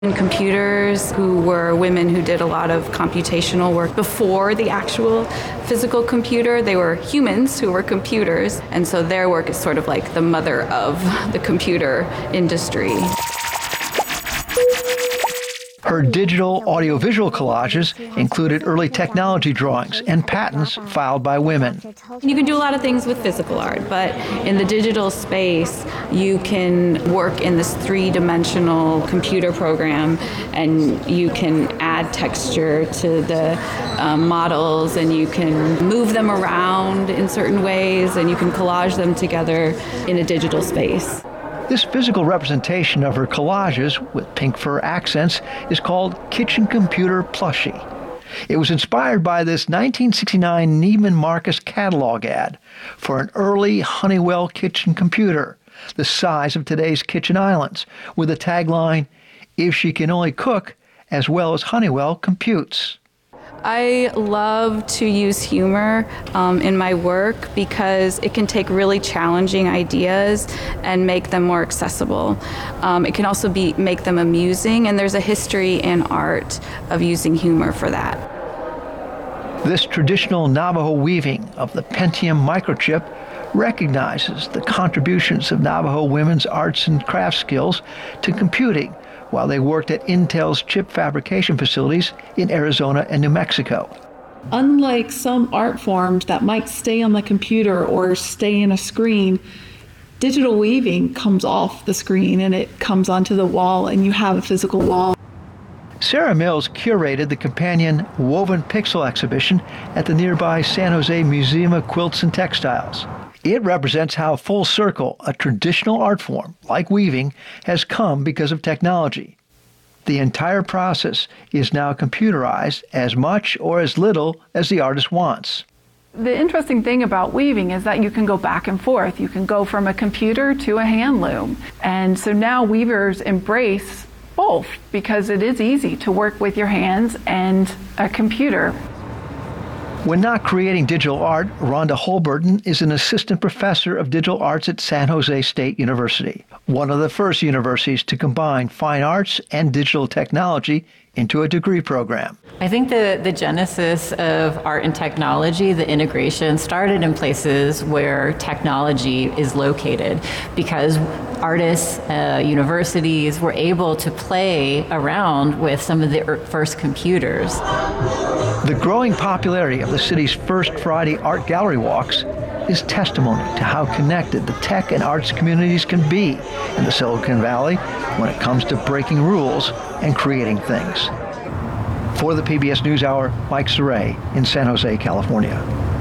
And computers, who were women who did a lot of computational work before the actual physical computer. They were humans who were computers, and so their work is sort of like the mother of the computer industry. Her digital audiovisual collages included early technology drawings and patents filed by women. You can do a lot of things with physical art, but in the digital space, you can work in this three-dimensional computer program, and you can add texture to the models, and you can move them around in certain ways, and you can collage them together in a digital space. This physical representation of her collages with pink fur accents is called Kitchen Computer Plushie. It was inspired by this 1969 Neiman Marcus catalog ad for an early Honeywell kitchen computer, the size of today's kitchen islands, with the tagline, "If she can only cook as well as Honeywell computes." I love to use humor in my work because it can take really challenging ideas and make them more accessible. It can also make them amusing, and there's a history in art of using humor for that. This traditional Navajo weaving of the Pentium microchip recognizes the contributions of Navajo women's arts and craft skills to computing while they worked at Intel's chip fabrication facilities in Arizona and New Mexico. Unlike some art forms that might stay on the computer or stay in a screen, digital weaving comes off the screen and it comes onto the wall, and you have a physical wall. Sarah Mills curated the companion Woven Pixel exhibition at the nearby San Jose Museum of Quilts and Textiles. It represents how full circle a traditional art form, like weaving, has come because of technology. The entire process is now computerized as much or as little as the artist wants. The interesting thing about weaving is that you can go back and forth. You can go from a computer to a hand loom. And so now weavers embrace both because it is easy to work with your hands and a computer. When not creating digital art, Rhonda Holberton is an assistant professor of digital arts at San Jose State University, one of the first universities to combine fine arts and digital technology into a degree program. I think the genesis of art and technology, the integration, started in places where technology is located, because artists, universities were able to play around with some of the first computers. The growing popularity of the city's first Friday art gallery walks is testimony to how connected the tech and arts communities can be in the Silicon Valley when it comes to breaking rules and creating things. For the PBS NewsHour, Mike Saray in San Jose, California.